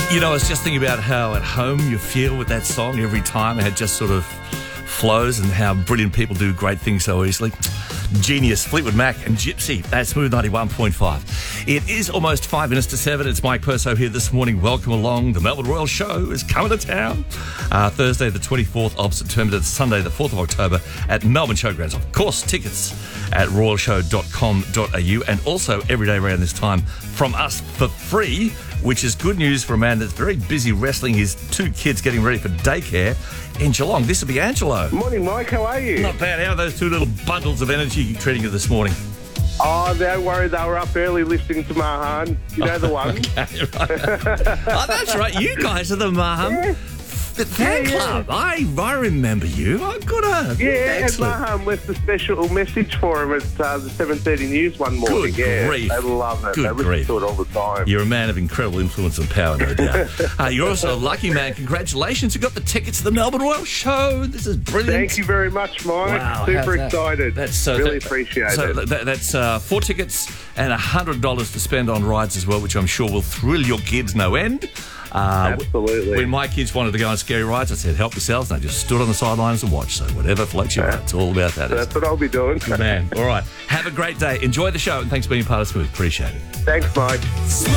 You know, I was just thinking about how at home you feel with that song every time. It just sort of flows, and how brilliant people do great things so easily. Genius, Fleetwood Mac and Gypsy. That's Smooth 91.5. It is almost 5 minutes to 7. It's Mike Perso here this morning. Welcome along. The Melbourne Royal Show is coming to town. Thursday the 24th of September to Sunday the 4th of October at Melbourne Showgrounds. Of course, tickets at royalshow.com.au, and also every day around this time from us for free, which is good news for a man that's very busy wrestling his 2 kids getting ready for daycare in Geelong. This will be Angelo. Morning, Mike. How are you? Not bad. How are those 2 little bundles of energy treating you this morning? Oh, don't worry. They were up early listening to Mahan. You know the one. Okay, right. Oh, that's right. You guys are the Maham fan club. I remember you. I've got a... Yeah, and excellent. Mahan left a special message for him at the 7:30 news one morning. Good grief. They love it. Good they listen grief. to it all the time. You're a man of incredible influence and power, no doubt. You're also a lucky man. Congratulations. You got the tickets to the Melbourne Royal Show. This is brilliant. Thank you very much, Mike. Wow, Super how's that? excited. That's so really appreciate it. That's 4 tickets and $100 to spend on rides as well, which I'm sure will thrill your kids no end. Absolutely. When my kids wanted to go on scary rides, I said, help yourselves, and they just stood on the sidelines and watched. So whatever floats your boat, it's all about that. That's what I'll be doing. Good man. All right. Have a great day. Enjoy the show, and thanks for being part of Smooth. Appreciate it. Thanks, Mike.